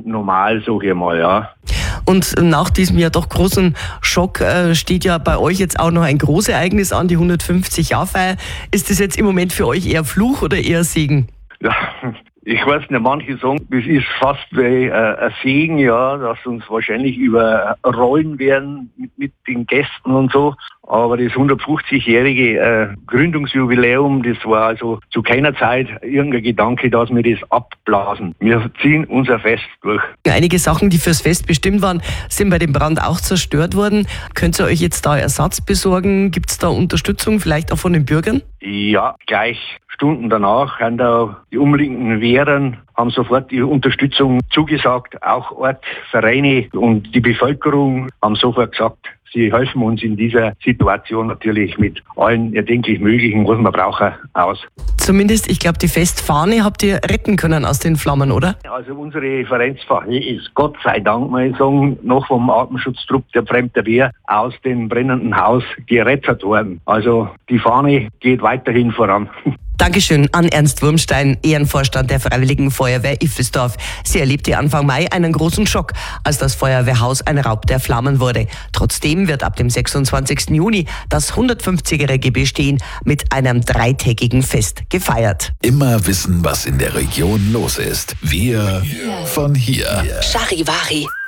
normal, sag ich mal, ja. Und nach diesem ja doch großen Schock steht ja bei euch jetzt auch noch ein Großereignis an, die 150-Jahr-Feier. Ist das jetzt im Moment für euch eher Fluch oder eher Segen? Ja, ich weiß nicht, manche sagen, das ist fast wie ein Segen, ja, dass uns wahrscheinlich überrollen werden mit den Gästen und so. Aber das 150-jährige Gründungsjubiläum, das war also zu keiner Zeit irgendein Gedanke, dass wir das abblasen. Wir ziehen unser Fest durch. Einige Sachen, die fürs Fest bestimmt waren, sind bei dem Brand auch zerstört worden. Könnt ihr euch jetzt da Ersatz besorgen? Gibt es da Unterstützung, vielleicht auch von den Bürgern? Ja, gleich Stunden danach haben da die umliegenden Wehren haben sofort die Unterstützung zugesagt. Auch Ort, Vereine und die Bevölkerung haben sofort gesagt, sie helfen uns in dieser Situation natürlich mit allen erdenklich Möglichen, was man brauchen, aus. Zumindest, ich glaube, die Festfahne habt ihr retten können aus den Flammen, oder? Also unsere Vereinsfahne ist Gott sei Dank, muss ich sagen, noch vom Atemschutztrupp der Fremder Wehr aus dem brennenden Haus gerettet worden. Also die Fahne geht weiterhin voran. Dankeschön an Ernst Wurmstein, Ehrenvorstand der Freiwilligen Feuerwehr Iffelsdorf. Sie erlebte Anfang Mai einen großen Schock, als das Feuerwehrhaus ein Raub der Flammen wurde. Trotzdem wird ab dem 26. Juni das 150-jährige Bestehen mit einem 3-tägigen Fest gefeiert. Immer wissen, was in der Region los ist. Wir von hier. Charivari.